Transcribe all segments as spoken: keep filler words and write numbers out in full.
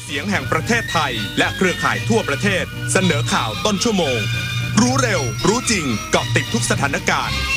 เสียงแห่งประเทศไทยและเครือข่ายทั่วประเทศเสนอข่าวต้นชั่วโมงรู้เร็วรู้จริงเกาะติดทุกสถานการณ์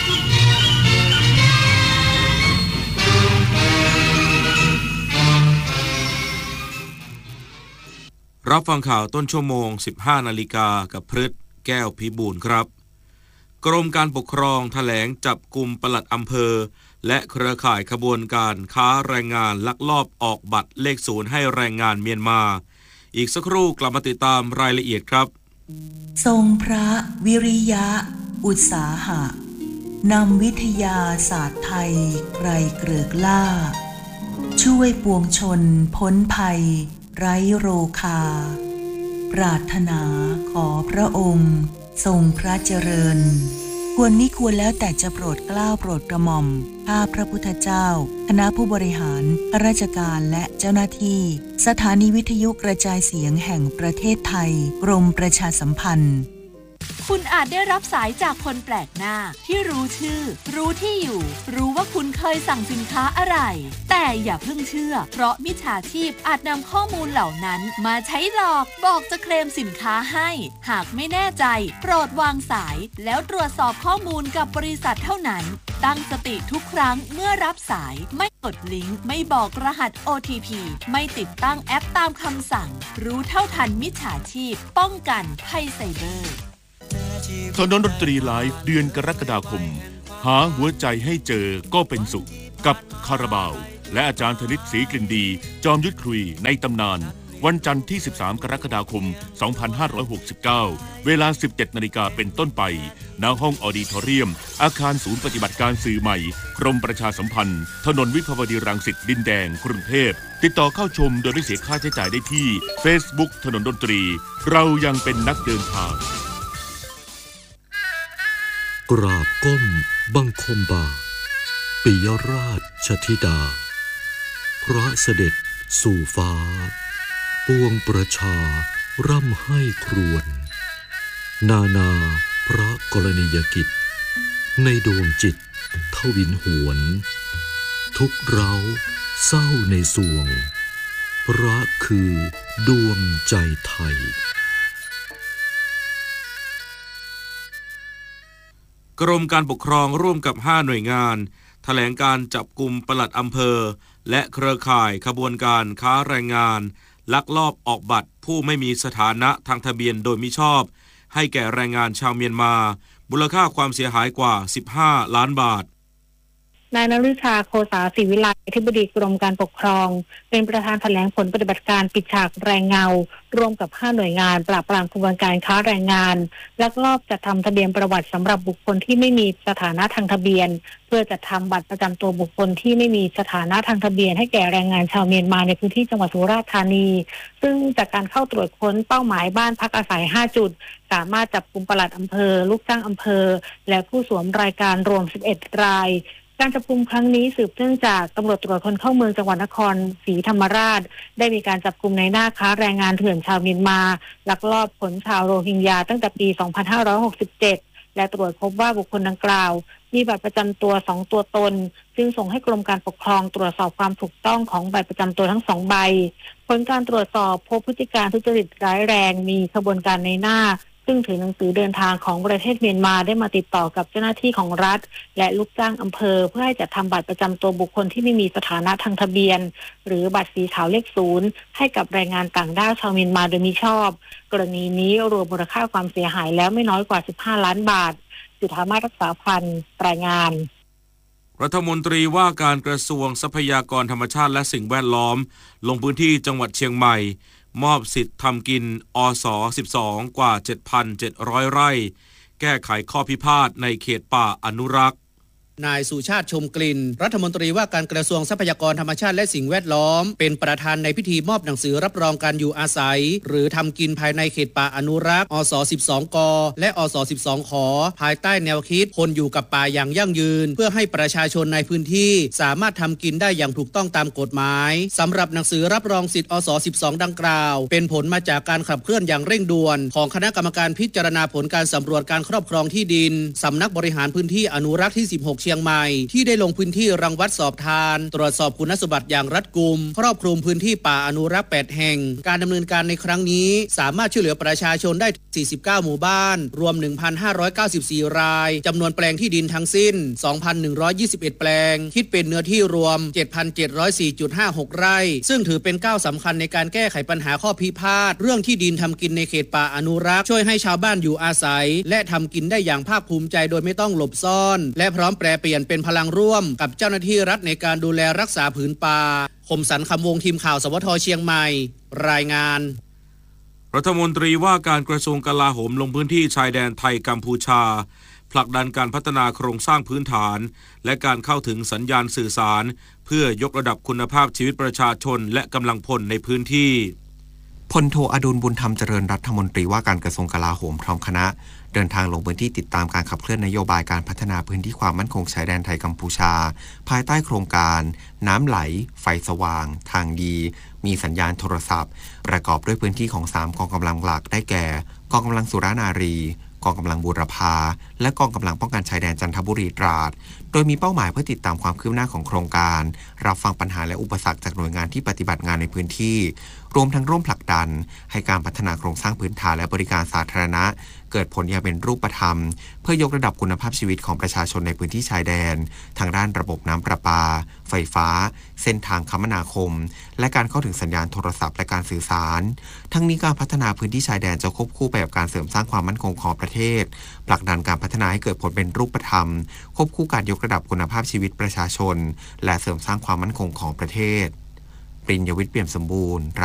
รับฟังข่าวต้นชั่วโมง สิบห้านาฬิกากับพฤทธิ์แก้วพิบูลครับกรมการปกครองแถลงจับกุมปลัดอำเภอและเครือข่ายขบวนการค้าแรงงานลักลอบออกบัตรเลขศูนย์ให้แรงงานเมียนมาอีกสักครู่กลับมาติดตามรายละเอียดครับทรงพระวิริยะอุตสาหะนำวิทยาศาสตร์ไทยไกรเกริกล่าช่วยปวงชนพ้นภัยไร้โรคาปรารถนาขอพระองค์ทรงพระเจริญควรมิควรแล้วแต่จะโปรดเกล้าโปรดกระหม่อมข้าพระพุทธเจ้าคณะผู้บริหารข้าราชการและเจ้าหน้าที่สถานีวิทยุกระจายเสียงแห่งประเทศไทยกรมประชาสัมพันธ์คุณอาจได้รับสายจากคนแปลกหน้าที่รู้ชื่อรู้ที่อยู่รู้ว่าคุณเคยสั่งสินค้าอะไรแต่อย่าเพิ่งเชื่อเพราะมิจฉาชีพอาจนำข้อมูลเหล่านั้นมาใช้หลอกบอกจะเคลมสินค้าให้หากไม่แน่ใจโปรดวางสายแล้วตรวจสอบข้อมูลกับบริษัทเท่านั้นตั้งสติทุกครั้งเมื่อรับสายไม่กดลิงก์ไม่บอกรหัส โอ ที พี ไม่ติดตั้งแอปตามคำสั่งรู้เท่าทันมิจฉาชีพป้องกันภัยไซเบอร์ถนนดนตรีไลฟ์เดือนกรกฎาคมหาหัวใจให้เจอก็เป็นสุขกับคาราบาวและอาจารย์ธนิตศรีกลิ่นดีจอมยุทธคุยในตำนานวันจันทร์ที่สิบสามกรกฎาคมสองพันห้าร้อยหกสิบเก้าเวลา สิบเจ็ดนาฬิกาเป็นต้นไปณห้องออดิทอเรียมอาคารศูนย์ปฏิบัติการสื่อใหม่กรมประชาสัมพันธ์ถนนวิภาวดีรังสิตดินแดงกรุงเทพติดต่อเข้าชมโดยไม่เสียค่าใช้จ่ายได้ที่ Facebook ถนนดนตรีเรายังเป็นนักเดินทางกราบก้มบังคมบาทปิยราชธิดาพระเสด็จสู่ฟ้าปวงประชาร่ำให้ครวญนานาพระกรณียกิจในดวงจิตทวินหวนทุกเราเศร้าในสวงพระคือดวงใจไทยกรมการปกครองร่วมกับห้าหน่วยงานแถลงการจับกุมปลัดอำเภอและเครือข่ายขบวนการค้าแรงงานลักลอบออกบัตรผู้ไม่มีสถานะทางทะเบียนโดยมิชอบให้แก่แรงงานชาวเมียนมามูลค่าความเสียหายกว่าสิบห้าล้านบาทนายนฤชาโคสาศรีวิไลอธิบดีกรมการปกครองเป็นประธานแถลงผลปฏิบัติการปิดฉากแรงเงาร่วมกับห้าหน่วยงานปราบปรามขบวนการค้าแรงงานลักลอบจัดทำทะเบียนประวัติสำหรับบุคคลที่ไม่มีสถานะทางทะเบียนเพื่อจัดทำบัตรประจำตัวบุคคลที่ไม่มีสถานะทางทะเบียนให้แก่แรงงานชาวเมียนมาในพื้นที่จังหวัดสุราษฎร์ธานีซึ่งจากการเข้าตรวจค้นเป้าหมายบ้านพักอาศัยห้าจุดสามารถจับกุมปลัดอำเภอลูกจ้างอำเภอและผู้สวมรายการรวมสิบเอ็ดรายการจับกุมครั้งนี้สืบเนื่องจากตำรวจตรวจคนเข้าเมืองจังหวัดนครศรีธรรมราชได้มีการจับกุมในหน้าค้าแรงงานเถื่อนชาวเมียนมาลักลอบขนชาวโรฮิงญาตั้งแต่ปีสองพันห้าร้อยหกสิบเจ็ดและตรวจพบว่าบุคคลดังกล่าวมีบัตรประจำตัวสองตัวตนจึงส่งให้กรมการปกครองตรวจสอบความถูกต้องของบัตรประจำตัวทั้งสองใบผลการตรวจสอบพบพฤติการทุจริตร้ายแรงมีขบวนการในหน้าซึ่งถือหนังสือเดินทางของประเทศเมียนมาได้มาติดต่อกับเจ้าหน้าที่ของรัฐและลูกจ้างอำเภอเพื่อให้จัดทำบัตรประจำตัวบุคคลที่ไม่มีสถานะทางทะเบียนหรือบัตรสีขาวเลขศูนย์ให้กับแรงงานต่างด้าวชาวเมียนมาโดยมิชอบกรณีนี้รวมมูลค่าความเสียหายแล้วไม่น้อยกว่าสิบห้าล้านบาทจุฑามาศรักษาพันธ์รายงานรัฐมนตรีว่าการกระทรวงทรัพยากรธรรมชาติและสิ่งแวดล้อมลงพื้นที่จังหวัดเชียงใหม่มอบสิทธิ์ทำกินอสสิบสองกว่า เจ็ดพันเจ็ดร้อย ไร่แก้ไขข้อพิพาทในเขตป่าอนุรักษ์นายสุชาติชมกลิ่นรัฐมนตรีว่าการกระทรวงทรัพยากรธรรมชาติและสิ่งแวดล้อมเป็นประธานในพิธีมอบหนังสือรับรองการอยู่อาศัยหรือทำกินภายในเขตป่าอนุรักษ์อสสิบสองกและอสสิบสองขภายใต้แนวคิดคนอยู่กับป่าอย่างยั่งยืนเพื่อให้ประชาชนในพื้นที่สามารถทำกินได้อย่างถูกต้องตามกฎหมายสำหรับหนังสือรับรองสิทธิ์อสสิบสองดังกล่าวเป็นผลมาจากการขับเคลื่อนอย่างเร่งด่วนของคณะกรรมการพิจารณาผลการสำรวจการครอบครองที่ดินสำนักบริหารพื้นที่อนุรักษ์ที่สิบหกเชียงชียงใหม่ที่ได้ลงพื้นที่รังวัดสอบทานตรวจสอบคุณสมบัติอย่างรัดกุมครอบคลุมพื้นที่ป่าอนุรักษ์แปดแห่งการดำเนินการในครั้งนี้สามารถช่วยเหลือประชาชนได้สี่สิบเก้าหมู่บ้านรวม หนึ่งพันห้าร้อยเก้าสิบสี่ รายจำนวนแปลงที่ดินทั้งสิ้น สองพันหนึ่งร้อยยี่สิบเอ็ด แปลงคิดเป็นเนื้อที่รวม เจ็ดพันเจ็ดร้อยสี่จุดห้าหก ไร่ซึ่งถือเป็นก้าวสำคัญในการแก้ไขปัญหาข้อพิพาทเรื่องที่ดินทำกินในเขตป่าอนุรักษ์ช่วยให้ชาวบ้านอยู่อาศัยและทำกินได้อย่างภาคภูมิใจโดยไม่ต้องหลบซ่อนและพร้อมแปรเปลี่ยนเป็นพลังร่วมกับเจ้าหน้าที่รัฐในการดูแลรักษาผืนป่าคมสันต์คำวงทีมข่าวสวทเชียงใหม่รายงานรัฐมนตรีว่าการกระทรวงกลาโหมลงพื้นที่ชายแดนไทยกัมพูชาผลักดันการพัฒนาโครงสร้างพื้นฐานและการเข้าถึงสัญญาณสื่อสารเพื่อยกระดับคุณภาพชีวิตประชาชนและกำลังพลในพื้นที่พลโทอดุลบุญธรรมเจริญรัฐมนตรีว่าการกระทรวงกลาโหมพร้อมคณะเดินทางลงพื้นที่ติดตามการขับเคลื่อนนโยบายการพัฒนาพื้นที่ความมั่นคงชายแดนไทยกัมพูชาภายใต้โครงการน้ำไหลไฟสว่างทางดีมีสัญญาณโทรศัพท์ประกอบด้วยพื้นที่ของสามกองกำลังหลักได้แก่กองกำลังสุรานารีกองกำลังบูรพาและกองกำลังป้องกันชายแดนจันทบุรีตราดโดยมีเป้าหมายเพื่อติดตามความคืบหน้าของโครงการรับฟังปัญหาและอุปสรรคจากหน่วยงานที่ปฏิบัติงานในพื้นที่รวมทั้งร่วมผลักดันให้การพัฒนาโครงสร้างพื้นฐานและบริการสาธารณะเกิดผลอย่างเป็นรูปธรรมเพื่อยกระดับคุณภาพชีวิตของประชาชนในพื้นที่ชายแดนทางด้านระบบน้ำประปาไฟฟ้าเส้นทางคมนาคมและการเข้าถึงสัญญาณโทรศัพท์และการสื่อสารทั้งนี้การพัฒนาพื้นที่ชายแดนจะควบคู่ไปกับการเสริมสร้างความมั่นคงของประเทศผลักดันการพัฒนาให้เกิดผลเป็นรูปธรรมควบคู่การยกระดับคุณภาพชีวิตประชาชนและเสริมสร้างความมั่นคงของประเทศปริญญวิทย์เปี่ยมสมบูรณ์